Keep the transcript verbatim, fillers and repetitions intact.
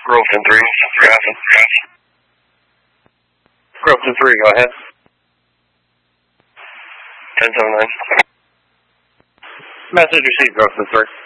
Groveton three, traffic. Groveton three, go ahead. ten seven nine. Message received, Groveton three.